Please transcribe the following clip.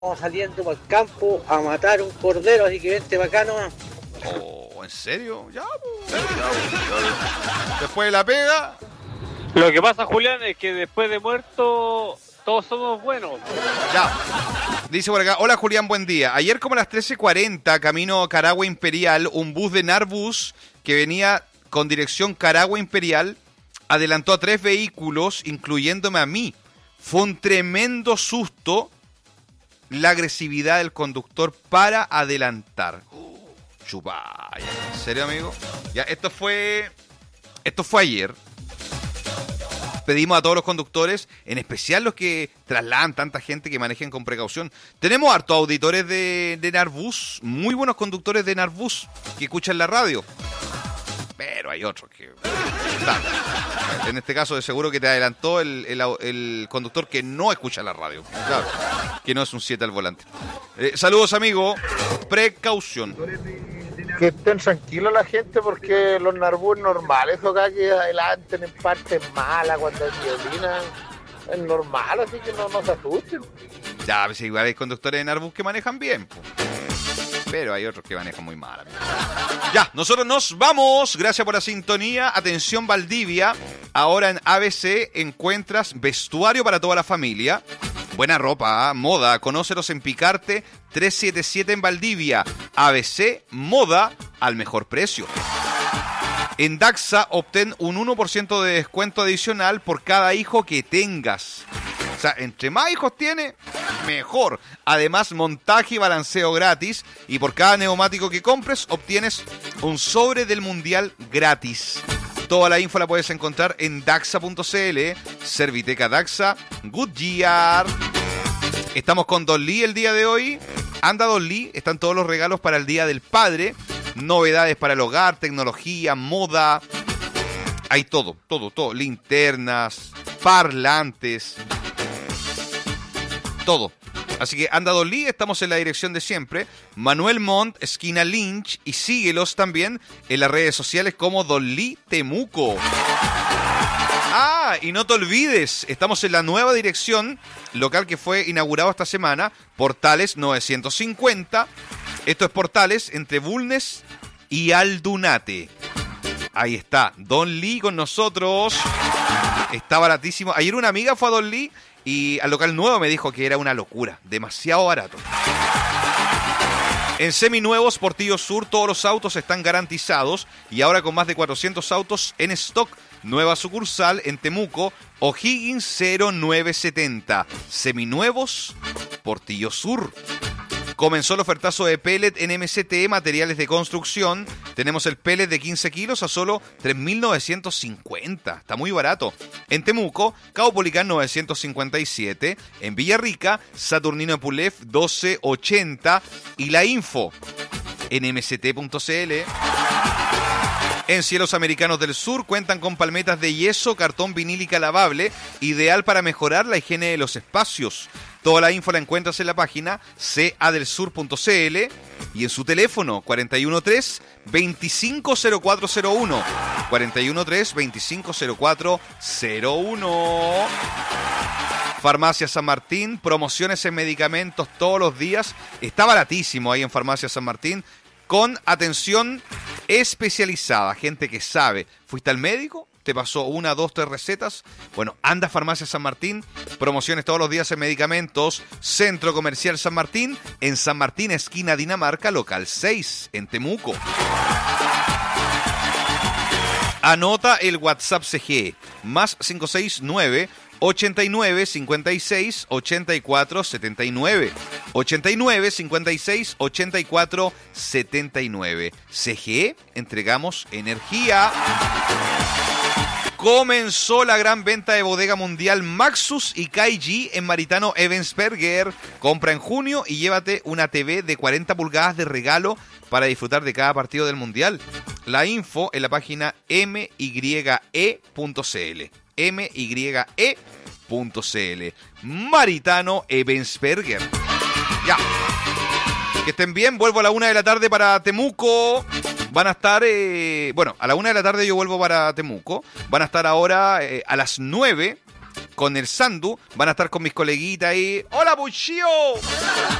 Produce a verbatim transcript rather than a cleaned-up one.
saliendo para el campo a matar un cordero, así que vente bacano. Oh, ¿en serio? Ya, pues, ya, ya. Después de la pega. Lo que pasa, Julián, es que después de muerto todos somos buenos. Ya. Dice por acá, hola Julián, buen día. Ayer como a las trece cuarenta, camino Caragua Imperial, un bus de Narbus que venía con dirección Caragua Imperial adelantó a tres vehículos, incluyéndome a mí. Fue un tremendo susto la agresividad del conductor para adelantar. Uh, chupaya. ¿En serio, amigo? Ya, esto fue... Esto fue ayer. Pedimos a todos los conductores, en especial los que trasladan tanta gente, que manejen con precaución. Tenemos hartos auditores de, de Narbus, muy buenos conductores de Narbus que escuchan la radio. Pero hay otros que... En este caso, de seguro que te adelantó el, el, el conductor que no escucha la radio. Claro, que no es un siete al volante. Eh, saludos, amigo. Precaución. Que estén tranquilos la gente, porque los Narbus normales, eso acá que adelanten en partes malas cuando hay violina, es normal, así que no, no se asusten. Ya, pues igual hay conductores de Narbus que manejan bien, pues. Pero hay otros que manejan muy mal. Ya, nosotros nos vamos. Gracias por la sintonía. Atención, Valdivia. Ahora en A B C encuentras vestuario para toda la familia. Buena ropa, ¿eh? Moda. Conócelos en Picarte trescientos setenta y siete en Valdivia. A B C, moda al mejor precio. En Daxa obtén un uno por ciento de descuento adicional por cada hijo que tengas. O sea, entre más hijos tiene, mejor. Además, montaje y balanceo gratis. Y por cada neumático que compres, obtienes un sobre del Mundial gratis. Toda la info la puedes encontrar en daxa punto c l. Serviteca Daxa, Goodyear. Estamos con Don Lee el día de hoy. Anda Don Lee, están todos los regalos para el Día del Padre. Novedades para el hogar, tecnología, moda. Hay todo, todo, todo. Linternas, parlantes. Todo. Así que anda Don Lee, estamos en la dirección de siempre. Manuel Montt, esquina Lynch. Y síguelos también en las redes sociales como Don Lee Temuco. Ah, y no te olvides, estamos en la nueva dirección, local que fue inaugurado esta semana, Portales novecientos cincuenta. Esto es Portales entre Bulnes y Aldunate. Ahí está, Don Lee con nosotros. Está baratísimo. Ayer una amiga fue a Don Lee y al local nuevo me dijo que era una locura, demasiado barato. En Seminuevos, Portillo Sur, todos los autos están garantizados y ahora con más de cuatrocientos autos en stock. Nueva sucursal en Temuco, O'Higgins cero nueve setenta. Seminuevos, Portillo Sur. Comenzó el ofertazo de pellet en M C T, materiales de construcción. Tenemos el pellet de quince kilos a solo tres mil novecientos cincuenta. Está muy barato. En Temuco, Caupolicán novecientos cincuenta y siete. En Villarrica, Saturnino Epulef doce ochenta. Y la info en m c t punto c l. En Cielos Americanos del Sur cuentan con palmetas de yeso, cartón vinílica lavable, ideal para mejorar la higiene de los espacios. Toda la info la encuentras en la página c a del sur punto c l y en su teléfono cuatro uno tres, veinticinco cero cuatro cero uno. cuatro uno tres, veinticinco cero cuatro cero uno. Farmacia San Martín, promociones en medicamentos todos los días. Está baratísimo ahí en Farmacia San Martín, con atención especializada, gente que sabe. ¿Fuiste al médico? ¿Te pasó una, dos, tres recetas? Bueno, anda a Farmacia San Martín, promociones todos los días en medicamentos. Centro Comercial San Martín, en San Martín, esquina Dinamarca, local seis, en Temuco. Anota el WhatsApp C G, más cinco seis nueve, ochenta y nueve, cincuenta y seis, ochenta y cuatro, setenta y nueve. ochenta y nueve, cincuenta y seis, ochenta y cuatro, setenta y nueve. C G, entregamos energía. Comenzó la gran venta de bodega mundial Maxus y K G en Maritano Ebensperger. Compra en junio y llévate una T V de cuarenta pulgadas de regalo para disfrutar de cada partido del mundial. La info en la página m y e punto c l. m y e punto c l. Maritano Ebensperger. Ya. Que estén bien. Vuelvo a la una de la tarde para Temuco. Van a estar, eh, bueno, a la una de la tarde yo vuelvo para Temuco. Van a estar ahora eh, a las nueve con el Sandu. Van a estar con mis coleguitas ahí. ¡Hola, Puchío!